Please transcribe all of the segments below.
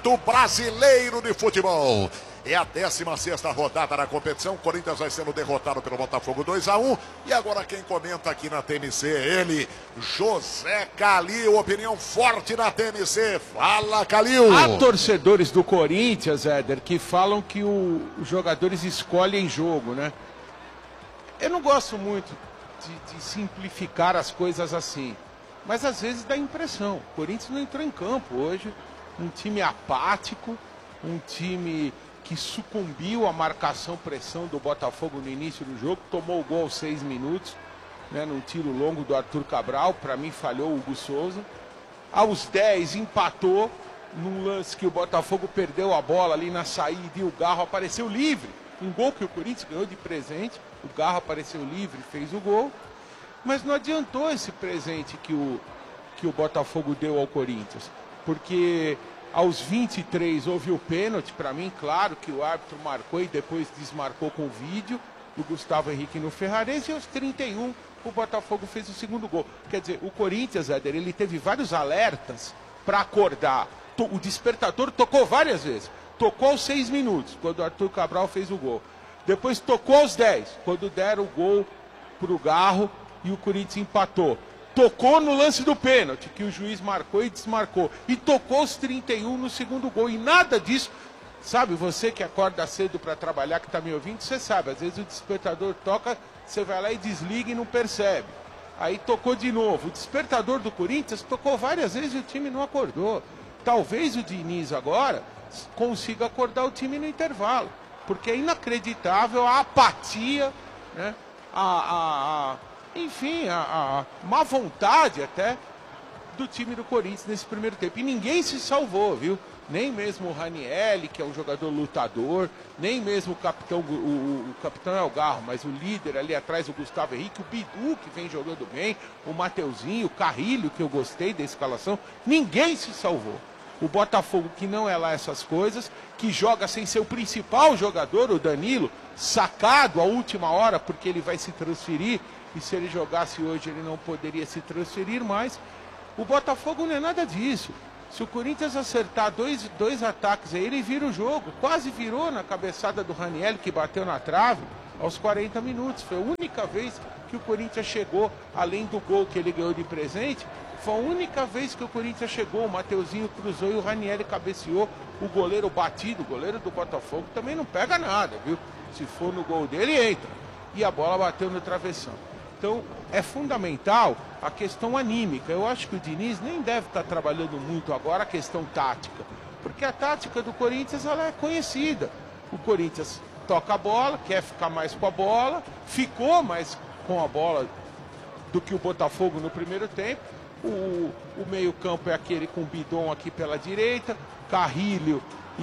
Campeonato Brasileiro de Futebol. É a 16ª rodada da competição. O Corinthians vai sendo derrotado pelo Botafogo 2-1. E agora quem comenta aqui na TMC é ele, José Calil. Opinião forte na TMC. Fala, Calil. Há torcedores do Corinthians, Éder, que falam que os jogadores escolhem jogo, né? Eu não gosto muito de simplificar as coisas assim. Mas às vezes dá impressão. O Corinthians não entrou em campo hoje. Um time apático, um time que sucumbiu à marcação-pressão do Botafogo no início do jogo, tomou o gol aos 6 minutos, né, num tiro longo do Arthur Cabral, para mim falhou o Hugo Souza. Aos 10 empatou, num lance que o Botafogo perdeu a bola ali na saída e o Garro apareceu livre. Um gol que o Corinthians ganhou de presente, o Garro apareceu livre e fez o gol. Mas não adiantou esse presente que o Botafogo deu ao Corinthians, porque aos 23 houve o pênalti, para mim, claro que o árbitro marcou e depois desmarcou com o vídeo, do Gustavo Henrique no Ferrarese, e aos 31 o Botafogo fez o segundo gol. Quer dizer, o Corinthians, Éder, ele teve vários alertas para acordar. O despertador tocou várias vezes. Tocou aos 6 minutos, quando o Arthur Cabral fez o gol. Depois tocou aos 10, quando deram o gol para o Garro e o Corinthians empatou. Tocou no lance do pênalti, que o juiz marcou e desmarcou. E tocou os 31 no segundo gol. E nada disso, sabe, você que acorda cedo para trabalhar, que está me ouvindo, você sabe, às vezes o despertador toca, você vai lá e desliga e não percebe. Aí tocou de novo. O despertador do Corinthians tocou várias vezes e o time não acordou. Talvez o Diniz agora consiga acordar o time no intervalo. Porque é inacreditável a apatia, né? Enfim, a má vontade até do time do Corinthians nesse primeiro tempo. E ninguém se salvou, viu? Nem mesmo o Ranieri, que é um jogador lutador, nem mesmo o capitão, o capitão é o Garro, mas o líder ali atrás, o Gustavo Henrique, o Bidu, que vem jogando bem, o Mateuzinho, o Carrilho, que eu gostei da escalação. Ninguém se salvou. O Botafogo, que não é lá essas coisas, que joga sem ser o principal jogador, o Danilo, sacado à última hora, porque ele vai se transferir, e se ele jogasse hoje ele não poderia se transferir mais. O Botafogo não é nada disso. Se o Corinthians acertar dois ataques aí, ele vira o jogo. Quase virou na cabeçada do Ranieri, que bateu na trave aos 40 minutos. Foi a única vez que o Corinthians chegou, além do gol que ele ganhou de presente, foi a única vez que o Corinthians chegou. O Mateuzinho cruzou e o Ranieri cabeceou. O goleiro batido, o goleiro do Botafogo, também não pega nada, viu? Se for no gol dele, entra. E a bola bateu no travessão. Então, é fundamental a questão anímica. Eu acho que o Diniz nem deve estar trabalhando muito agora a questão tática, porque a tática do Corinthians ela é conhecida. O Corinthians toca a bola, quer ficar mais com a bola, ficou mais com a bola do que o Botafogo no primeiro tempo. O meio-campo é aquele com Bidon aqui pela direita, Carrilho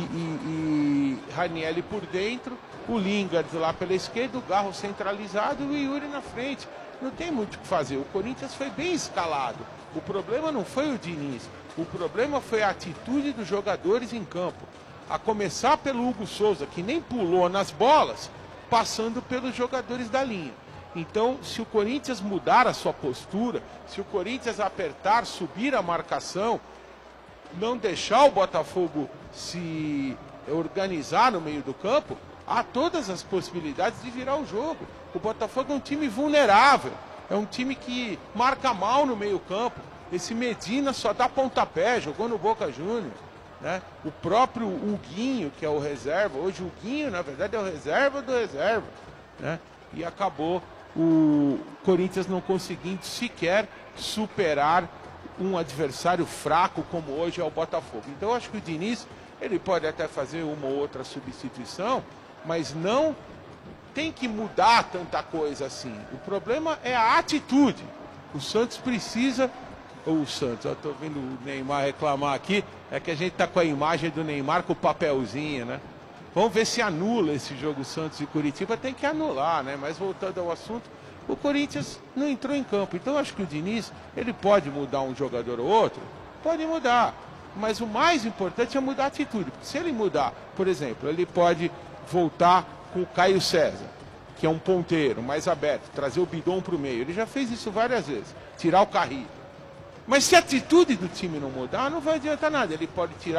e Ranieri por dentro, o Lingard lá pela esquerda, o Garro centralizado e o Yuri na frente. Não tem muito o que fazer. O Corinthians foi bem escalado. O problema não foi o Diniz. O problema foi a atitude dos jogadores em campo. A começar pelo Hugo Souza, que nem pulou nas bolas, passando pelos jogadores da linha. Então, se o Corinthians mudar a sua postura, se o Corinthians apertar, subir a marcação, não deixar o Botafogo se organizar no meio do campo, há todas as possibilidades de virar o jogo. O Botafogo é um time vulnerável, é um time que marca mal no meio campo. Esse Medina só dá pontapé, jogou no Boca Juniors, né? O próprio Huguinho, que é o reserva, hoje o Huguinho, na verdade, é o reserva do reserva, né? E acabou o Corinthians não conseguindo sequer superar um adversário fraco como hoje é o Botafogo. Então eu acho que o Diniz, ele pode até fazer uma ou outra substituição, mas não tem que mudar tanta coisa assim. O problema é a atitude. O Santos precisa... O Santos, eu estou vendo o Neymar reclamar aqui, é que a gente está com a imagem do Neymar com o papelzinho, né? Vamos ver se anula esse jogo Santos e Curitiba, tem que anular, né? Mas voltando ao assunto, o Corinthians não entrou em campo. Então eu acho que o Diniz, ele pode mudar um jogador ou outro, pode mudar. Mas o mais importante é mudar a atitude. Porque se ele mudar, por exemplo, ele pode voltar com o Caio César, que é um ponteiro mais aberto, trazer o Bidon para o meio. Ele já fez isso várias vezes, tirar o Carrilho. Mas se a atitude do time não mudar, não vai adiantar nada. Ele pode tirar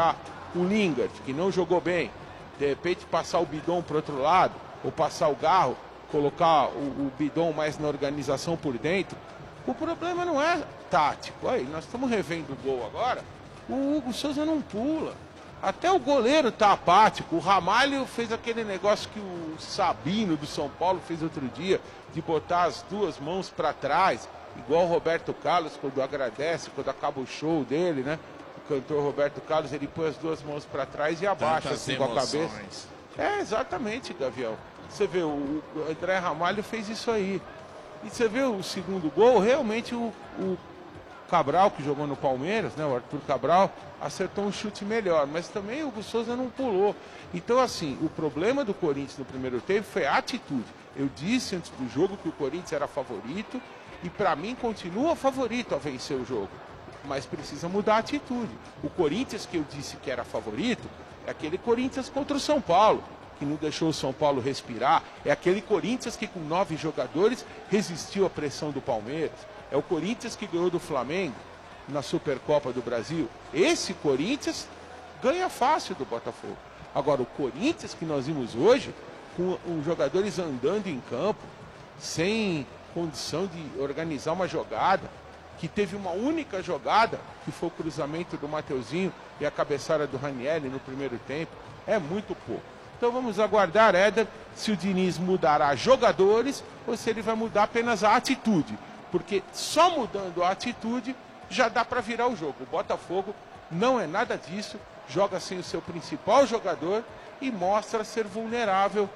o Lingard, que não jogou bem, de repente passar o Bidon para o outro lado, ou passar o Garro, colocar o Bidon mais na organização por dentro, o problema não é tático. Aí, nós estamos revendo o gol agora, o Hugo Souza não pula. Até o goleiro tá apático. O Ramalho fez aquele negócio que o Sabino do São Paulo fez outro dia, de botar as duas mãos para trás, igual o Roberto Carlos, quando agradece, quando acaba o show dele, né? O cantor Roberto Carlos, ele põe as duas mãos para trás e abaixa assim com a cabeça. É, exatamente, Gavião. Você vê, o André Ramalho fez isso aí. E você vê o segundo gol, realmente o Cabral, que jogou no Palmeiras, né, o Arthur Cabral, acertou um chute melhor, mas também o Hugo Souza não pulou. Então, assim, o problema do Corinthians no primeiro tempo foi a atitude. Eu disse antes do jogo que o Corinthians era favorito e, para mim, continua favorito a vencer o jogo. Mas precisa mudar a atitude. O Corinthians que eu disse que era favorito é aquele Corinthians contra o São Paulo, que não deixou o São Paulo respirar. É aquele Corinthians que, com 9 jogadores, resistiu à pressão do Palmeiras. É o Corinthians que ganhou do Flamengo na Supercopa do Brasil. Esse Corinthians ganha fácil do Botafogo. Agora, o Corinthians que nós vimos hoje, com os jogadores andando em campo, sem condição de organizar uma jogada, que teve uma única jogada, que foi o cruzamento do Mateuzinho e a cabeçada do Ranieri no primeiro tempo, é muito pouco. Então vamos aguardar, Éder, se o Diniz mudará jogadores ou se ele vai mudar apenas a atitude. Porque só mudando a atitude já dá para virar o jogo. O Botafogo não é nada disso, joga sem o seu principal jogador e mostra ser vulnerável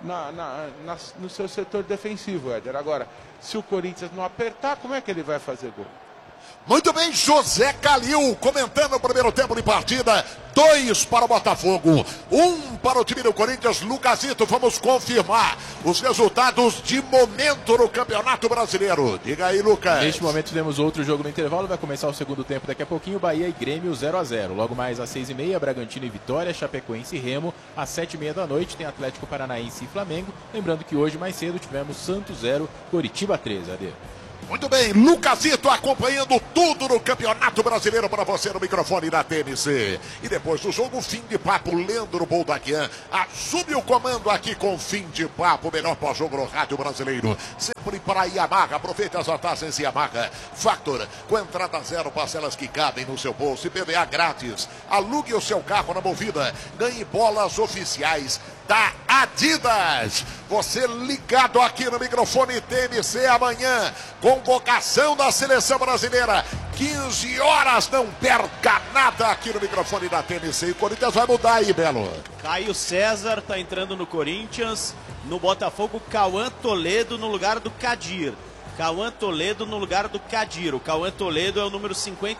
no seu setor defensivo, Éder. Agora, se o Corinthians não apertar, como é que ele vai fazer gol? Muito bem, José Calil comentando o primeiro tempo de partida. 2 para o Botafogo, 1 para o time do Corinthians. Lucasito, vamos confirmar os resultados de momento no Campeonato Brasileiro. Diga aí, Lucas. Neste momento temos outro jogo no intervalo, vai começar o segundo tempo daqui a pouquinho. Bahia e Grêmio 0-0. Logo mais às 6h30, Bragantino e Vitória, Chapecoense e Remo. Às 7h30 da noite tem Atlético Paranaense e Flamengo. Lembrando que hoje mais cedo tivemos Santos 0, Coritiba 3. Adê. Muito bem, Lucasito acompanhando tudo no Campeonato Brasileiro para você no microfone da TMC. E depois do jogo, fim de papo, Leandro Boldaquian assume o comando aqui com Fim de Papo, melhor pós-jogo no rádio brasileiro. Sempre para Yamaha, aproveite as vantagens Yamaha. Factor, com entrada zero, parcelas que cabem no seu bolso e PVA grátis. Alugue o seu carro na Movida, ganhe bolas oficiais da Adidas. Você ligado aqui no microfone TMC amanhã. Convocação da Seleção Brasileira. 15 horas, não perca nada aqui no microfone da TMC. E o Corinthians vai mudar aí, Belo. Caio César está entrando no Corinthians. No Botafogo, Cauã Toledo no lugar do Kadir. Cauã Toledo no lugar do Kadir. O Cauã Toledo é o número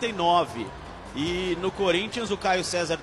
59. E no Corinthians, o Caio César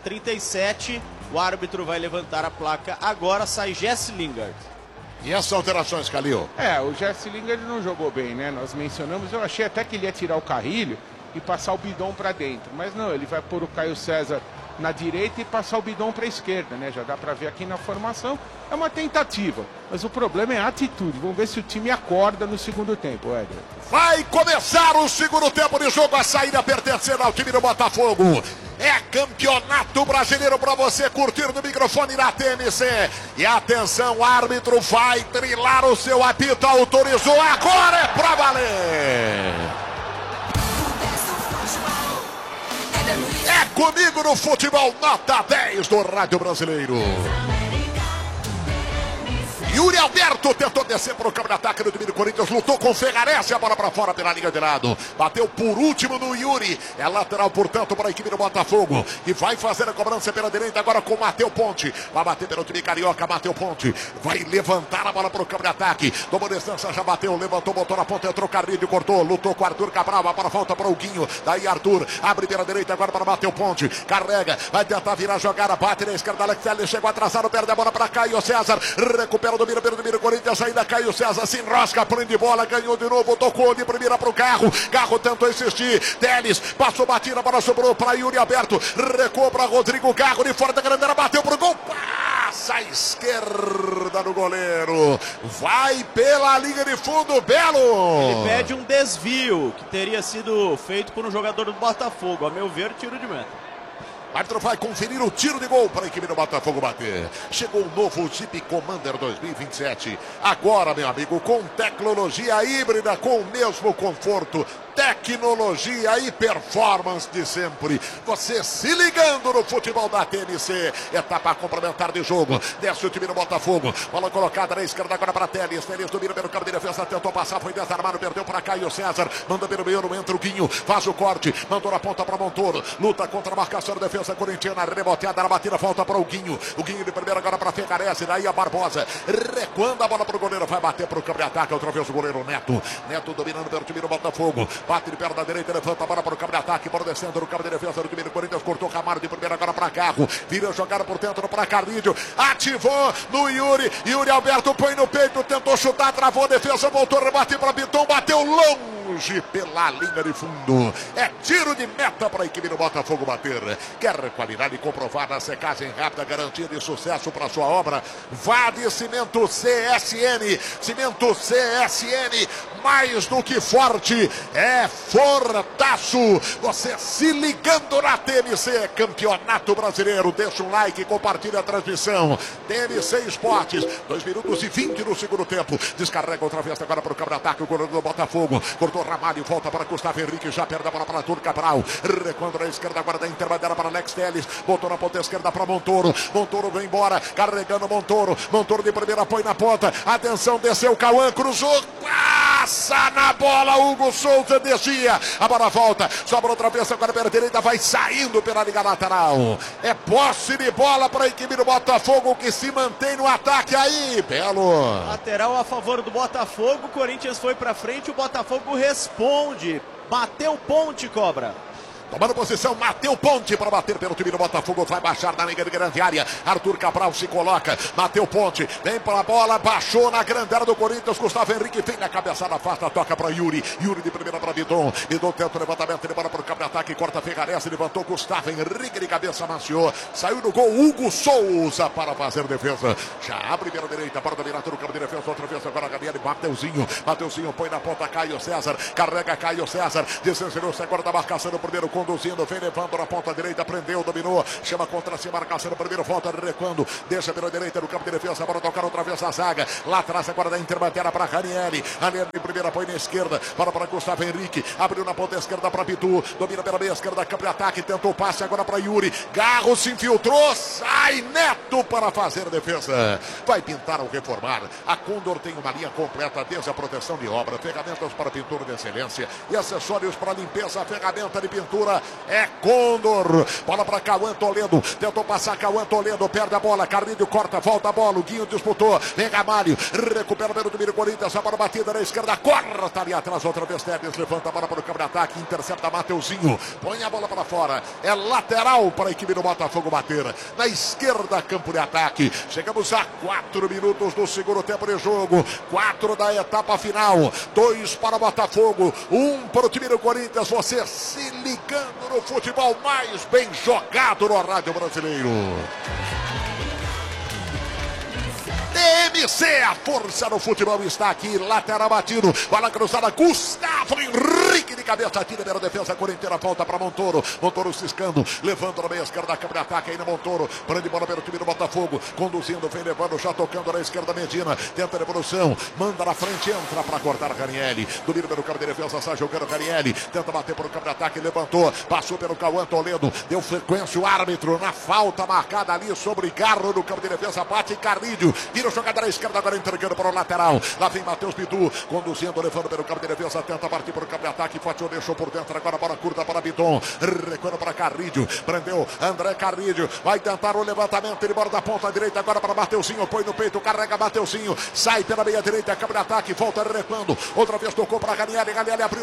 37. O árbitro vai levantar a placa. Agora sai Jesse Lingard. E essas alterações, Calil? O Jesse Lingard não jogou bem, né? Nós mencionamos, eu achei até que ele ia tirar o Carrilho e passar o Bidon para dentro. Mas não, ele vai pôr o Caio César na direita e passar o Bidon para a esquerda, né? Já dá para ver aqui na formação. É uma tentativa, mas o problema é a atitude. Vamos ver se o time acorda no segundo tempo, Éder. Vai começar o segundo tempo de jogo, a saída pertencendo ao time do Botafogo. É Campeonato Brasileiro para você curtir no microfone da TMC. E atenção, o árbitro vai trilar o seu apito, autorizou, agora é pra valer. É comigo no futebol, nota 10 do Rádio Brasileiro. Yuri Alberto tentou descer para o campo de ataque do time do Corinthians, lutou com o Ferrarese, a bola para fora pela linha de lado. Bateu por último no Yuri. É lateral, portanto, para a equipe do Botafogo. E vai fazer a cobrança pela direita agora com o Mateu Ponte. Vai bater pelo time carioca, Mateu Ponte. Vai levantar a bola para o campo de ataque. Tomou distância, já bateu, levantou, botou na ponta, entrou Carrilho, cortou, lutou com Arthur Cabral. A bola volta para o Guinho. Daí Arthur abre pela direita agora para Mateu Ponte. Carrega, vai tentar virar a jogada, bate na esquerda. Alex Telles chegou atrasado, perde a bola para Caio César. Recupera o domínio pelo domínio Corinthians, ainda Caio César se enrosca, prende bola, ganhou de novo, tocou de primeira para o Garro. Garro tentou insistir, Telles passou batida, a bola sobrou para Yuri Alberto, recuou para Rodrigo Garro, de fora da grande área, bateu pro gol, passa à esquerda do goleiro, vai pela linha de fundo, Belo. Ele pede um desvio que teria sido feito por um jogador do Botafogo, a meu ver, tiro de meta. O árbitro vai conferir o tiro de gol para a equipe do Botafogo bater. Chegou o novo Jeep Commander 2027. Agora, meu amigo, com tecnologia híbrida, com o mesmo conforto, tecnologia e performance de sempre. Você se ligando no futebol da TMC. Etapa complementar de jogo. Desce o time do Botafogo. Bola colocada na esquerda agora para Teles. Teles domina pelo campo de defesa. Tentou passar, foi desarmado, perdeu para Caio César. Manda pelo meio, entra o Guinho. Faz o corte. Mandou na ponta para Montoro. Luta contra a marcação da defesa corintiana. Reboteada na batida. Falta para o Guinho. O Guinho de primeira agora para Fecarese. Daí a Barbosa. Recuando a bola para o goleiro. Vai bater para o campo de ataque. Outra vez o goleiro Neto. Neto dominando pelo time do Botafogo. Bate de perna da direita, levanta a bola para o campo de ataque, bola descendo no campo de defesa do time do Corinthians, cortou Camargo de primeira agora para Carro, vira jogada por dentro para Carlídio, ativou no Yuri, Yuri Alberto põe no peito, tentou chutar, travou a defesa, voltou, rebate para Biton, bateu longe pela linha de fundo. É tiro de meta para a equipe do Botafogo bater. Quer qualidade comprovada, secagem rápida, garantia de sucesso para sua obra? Vá de Cimento CSN. Cimento CSN, mais do que forte, é fortaço. Você se ligando na TMC, Campeonato Brasileiro. Deixa um like, compartilha a transmissão. TMC Esportes, 2 minutos e 20 no segundo tempo. Descarrega outra vez agora para o campo de ataque, o goleiro do Botafogo. Cortou Ramalho, volta para Gustavo Henrique, já perde a bola para Arthur Cabral. Recuando na esquerda agora da intermediária para Alex Teles. Botou na ponta esquerda para Montoro. Montoro vem embora, carregando Montoro. Montoro de primeira, põe na ponta. Atenção, desceu o Cauã, cruzou. Passa na bola, Hugo Souza descia. A bola volta, sobra outra vez agora pela direita, vai saindo pela liga lateral. É posse de bola para a equipe do Botafogo que se mantém no ataque aí, Belo. Lateral a favor do Botafogo, o Corinthians foi para frente, o Botafogo responde. Bateu ponte, Cobra. Tomando posição, Mateu Ponte para bater pelo time do Botafogo. Vai baixar na linha de grande área. Arthur Cabral se coloca. Mateu Ponte vem para a bola. Baixou na grande área do Corinthians. Gustavo Henrique vem na cabeçada, afasta, toca para Yuri. Yuri de primeira para Bidon. Bidon tenta o levantamento. Ele bola para o campo de ataque. Corta Fegarese. Levantou Gustavo Henrique de cabeça, maciou. Saiu no gol Hugo Souza para fazer defesa. Já abre pela direita para dominar todo o campo de defesa. Outra vez agora a Gabriel. Mateuzinho. Mateuzinho põe na ponta Caio César. Carrega Caio César. Desencerou-se agora da marcação do primeiro. Conduzindo, vem levando na ponta direita, prendeu, dominou, chama contra si, marcação no primeiro, volta recuando, deixa pela direita no campo de defesa, para tocar outra vez a zaga, lá atrás agora da intermediária para Ranieri, Ranieri de primeira, põe na esquerda, para Gustavo Henrique, abriu na ponta esquerda para Pitu, domina pela meia esquerda, campo de ataque, tentou o passe agora para Yuri, Garro se infiltrou, sai Neto para fazer defesa, vai pintar ou reformar, a Condor tem uma linha completa, desde a proteção de obra, ferramentas para pintura de excelência e acessórios para limpeza, ferramenta de pintura, é Condor. Bola para Cauã Toledo. Tentou passar Cauã Toledo. Perde a bola. Carlinho corta. Volta a bola. O Guinho disputou. Vem Gamalho. Recupera pelo domínio Corinthians. A bola batida na esquerda. Corta ali atrás. Outra vez Teles. Levanta a bola para o campo de ataque. Intercepta Mateuzinho. Põe a bola para fora. É lateral para a equipe do Botafogo bater. Na esquerda, campo de ataque. Chegamos a 4 minutos do segundo tempo de jogo. 4 da etapa final. 2 para o Botafogo. 1 para o time do Corinthians. Você se ligando no futebol mais bem jogado no rádio brasileiro. TMC, a força no futebol está aqui, lateral batido, bola cruzada, Gustavo Henrique de cabeça, tira pela defesa corintiana, volta para Montoro, Montoro ciscando, levando na meia esquerda, câmara de ataque aí no Montoro, prende bola pelo time do Botafogo, conduzindo, vem levando, já tocando na esquerda, Medina, tenta a devolução, manda na frente, entra para cortar Ranieri, domina pelo campo de defesa, sai jogando Ranieri, tenta bater pelo campo de ataque, levantou, passou pelo Cauã Toledo, deu frequência o árbitro na falta marcada ali sobre Garro no campo de defesa, bate Carlídio, vira o jogada na esquerda, agora entregando para o lateral. Lá vem Matheus Bidu, conduzindo, levando pelo campo de defesa, tenta partir para o campo de ataque, fatiou, deixou por dentro, agora a bola curta para Bidon, recuando para Carlídio, prendeu André Carlídio, vai tentar o levantamento, ele bora da ponta direita, agora para Mateuzinho, põe no peito, carrega Mateuzinho, sai pela meia direita, campo de ataque, volta recuando, outra vez tocou para Ranieri, Ranieri abriu